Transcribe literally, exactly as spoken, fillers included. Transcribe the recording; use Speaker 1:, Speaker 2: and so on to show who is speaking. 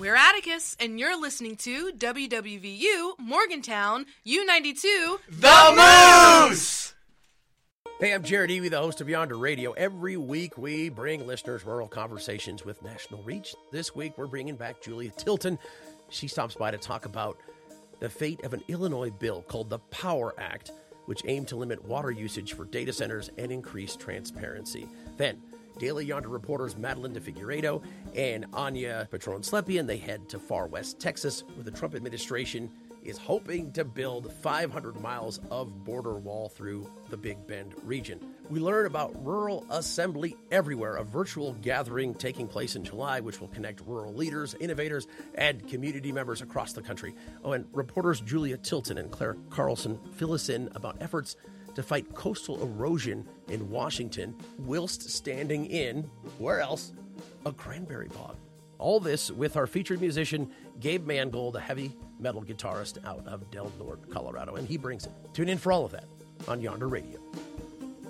Speaker 1: We're Atticus, and you're listening to W W V U Morgantown U ninety-two
Speaker 2: The Moose!
Speaker 3: Hey, I'm Jared Ewey, the host of Yonder Radio. Every week we bring listeners rural conversations with national reach. This week we're bringing back Julia Tilton. She stops by to talk about the fate of an Illinois bill called the Power Act, which aimed to limit water usage for data centers and increase transparency. Then, Daily Yonder reporters Madeline DeFigueiredo and Anya Patron-Slepian, they head to far west Texas, where the Trump administration is hoping to build five hundred miles of border wall through the Big Bend region. We learn about Rural Assembly Everywhere, a virtual gathering taking place in July, which will connect rural leaders, innovators, and community members across the country. Oh, and reporters Julia Tilton and Claire Carlson fill us in about efforts to fight coastal erosion in Washington whilst standing in, where else, a cranberry bog. All this with our featured musician, Gabe Mangold, a heavy metal guitarist out of Del Norte, Colorado, and he brings it. Tune in for all of that on Yonder Radio.